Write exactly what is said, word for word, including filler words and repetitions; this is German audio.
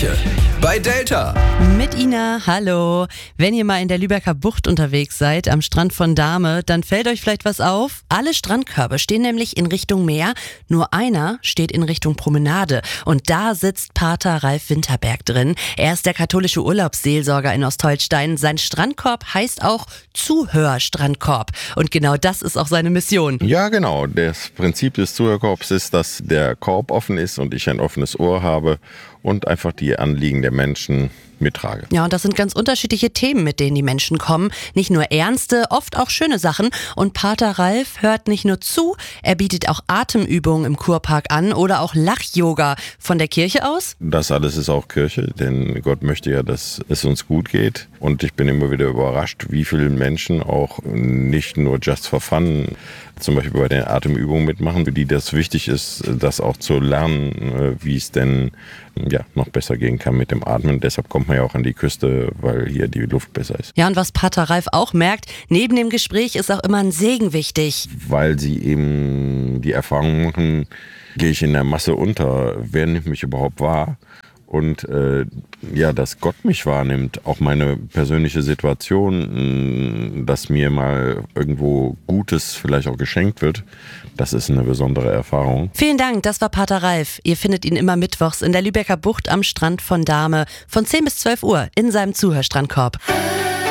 Kirche bei Delta. Mit Ina, hallo. Wenn ihr mal in der Lübecker Bucht unterwegs seid, am Strand von Dahme, dann fällt euch vielleicht was auf. Alle Strandkörbe stehen nämlich in Richtung Meer, nur einer steht in Richtung Promenade. Und da sitzt Pater Ralf Winterberg drin. Er ist der katholische Urlaubsseelsorger in Ostholstein. Sein Strandkorb heißt auch Zuhörstrandkorb. Und genau das ist auch seine Mission. Ja, genau. Das Prinzip des Zuhörkorbs ist, dass der Korb offen ist und ich ein offenes Ohr habe und einfach die Anliegen der Menschen mittrage. Ja, und das sind ganz unterschiedliche Themen, mit denen die Menschen kommen. Nicht nur ernste, oft auch schöne Sachen. Und Pater Ralf hört nicht nur zu, er bietet auch Atemübungen im Kurpark an oder auch Lach-Yoga von der Kirche aus. Das alles ist auch Kirche, denn Gott möchte ja, dass es uns gut geht. Und ich bin immer wieder überrascht, wie viele Menschen auch nicht nur just for fun zum Beispiel bei den Atemübungen mitmachen, für die das wichtig ist, das auch zu lernen, wie es denn ja, noch besser gehen kann mit dem Atmen. Deshalb kommt man ja auch an die Küste, weil hier die Luft besser ist. Ja, und was Pater Ralf auch merkt, neben dem Gespräch ist auch immer ein Segen wichtig. Weil sie eben die Erfahrung machen, gehe ich in der Masse unter, wer nimmt mich überhaupt wahr? Und äh, ja, dass Gott mich wahrnimmt, auch meine persönliche Situation, dass mir mal irgendwo Gutes vielleicht auch geschenkt wird, das ist eine besondere Erfahrung. Vielen Dank, das war Pater Ralf. Ihr findet ihn immer mittwochs in der Lübecker Bucht am Strand von Dahme von zehn bis zwölf Uhr in seinem Zuhörstrandkorb.